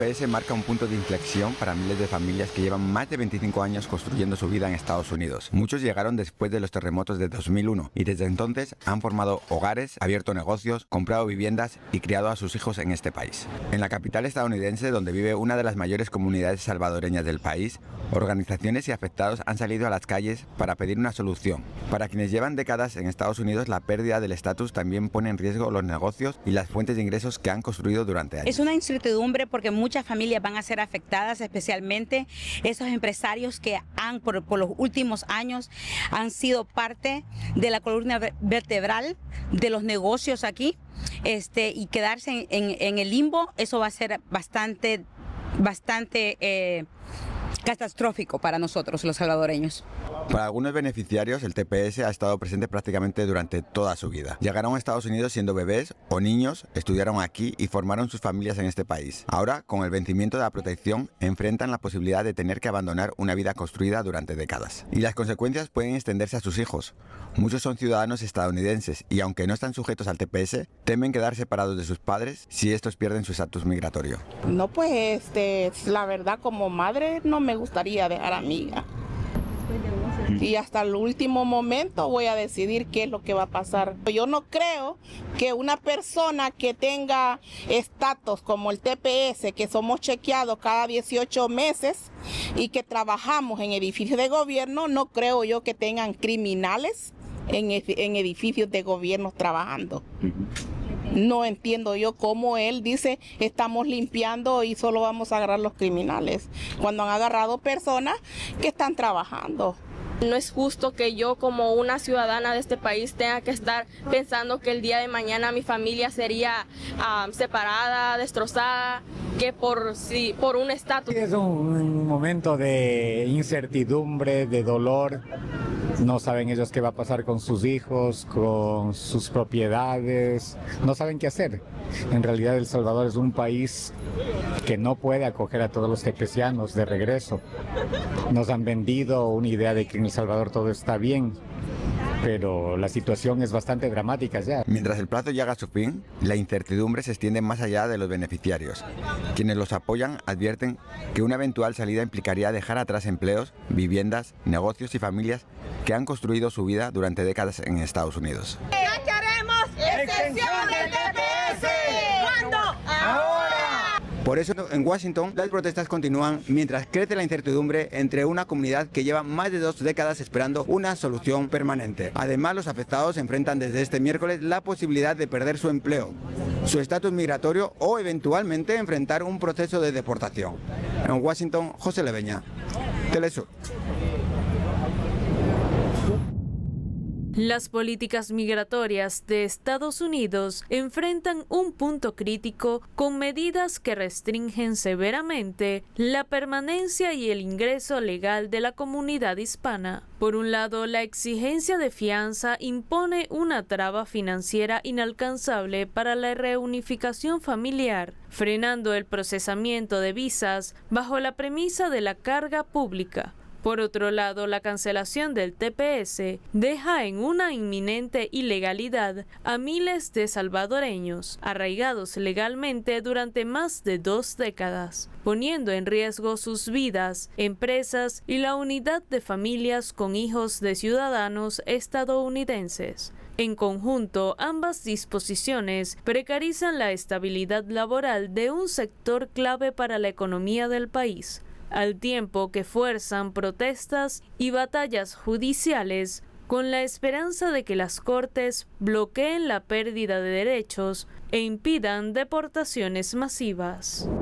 TPS marca un punto de inflexión para miles de familias que llevan más de 25 años construyendo su vida en Estados Unidos. Muchos llegaron después de los terremotos de 2001 y desde entonces han formado hogares, abierto negocios, comprado viviendas y criado a sus hijos en este país. En la capital estadounidense, donde vive una de las mayores comunidades salvadoreñas del país, organizaciones y afectados han salido a las calles para pedir una solución. Para quienes llevan décadas en Estados Unidos, la pérdida del estatus también pone en riesgo los negocios y las fuentes de ingresos que han construido durante años. Es una incertidumbre porque muchas familias van a ser afectadas, especialmente esos empresarios que por los últimos años han sido parte de la columna vertebral de los negocios aquí, y quedarse en el limbo, eso va a ser bastante catastrófico para nosotros los salvadoreños. Para algunos beneficiarios, el TPS ha estado presente prácticamente durante toda su vida. Llegaron a Estados Unidos siendo bebés o niños, estudiaron aquí y formaron sus familias en este país. Ahora, con el vencimiento de la protección, enfrentan la posibilidad de tener que abandonar una vida construida durante décadas. Y las consecuencias pueden extenderse a sus hijos. Muchos son ciudadanos estadounidenses y, aunque no están sujetos al TPS, temen quedar separados de sus padres si estos pierden su estatus migratorio. No, pues, la verdad, como madre no me gustaría dejar a mi hija. Y hasta el último momento voy a decidir qué es lo que va a pasar. Yo no creo que una persona que tenga estatus como el TPS, que somos chequeados cada 18 meses y que trabajamos en edificios de gobierno, no creo yo que tengan criminales en edificios de gobierno trabajando. No entiendo yo cómo él dice estamos limpiando y solo vamos a agarrar los criminales, cuando han agarrado personas que están trabajando. No es justo que yo, como una ciudadana de este país, tenga que estar pensando que el día de mañana mi familia sería separada, destrozada, que por un estatus. Es un momento de incertidumbre, de dolor. No saben ellos qué va a pasar con sus hijos, con sus propiedades, no saben qué hacer. En realidad El Salvador es un país que no puede acoger a todos los tepecianos de regreso. Nos han vendido una idea de que en El Salvador todo está bien, pero la situación es bastante dramática ya. Mientras el plazo llega a su fin, la incertidumbre se extiende más allá de los beneficiarios. Quienes los apoyan advierten que una eventual salida implicaría dejar atrás empleos, viviendas, negocios y familias que han construido su vida durante décadas en Estados Unidos. ¡Ya queremos extensión del TPS! ¿Cuándo? ¡Ahora! Por eso, en Washington, las protestas continúan mientras crece la incertidumbre entre una comunidad que lleva más de 2 décadas esperando una solución permanente. Además, los afectados enfrentan desde este miércoles la posibilidad de perder su empleo, su estatus migratorio o eventualmente enfrentar un proceso de deportación. En Washington, José Leveña, Telesur. Las políticas migratorias de Estados Unidos enfrentan un punto crítico con medidas que restringen severamente la permanencia y el ingreso legal de la comunidad hispana. Por un lado, la exigencia de fianza impone una traba financiera inalcanzable para la reunificación familiar, frenando el procesamiento de visas bajo la premisa de la carga pública. Por otro lado, la cancelación del TPS deja en una inminente ilegalidad a miles de salvadoreños arraigados legalmente durante más de 2 décadas, poniendo en riesgo sus vidas, empresas y la unidad de familias con hijos de ciudadanos estadounidenses. En conjunto, ambas disposiciones precarizan la estabilidad laboral de un sector clave para la economía del país, al tiempo que fuerzan protestas y batallas judiciales con la esperanza de que las cortes bloqueen la pérdida de derechos e impidan deportaciones masivas.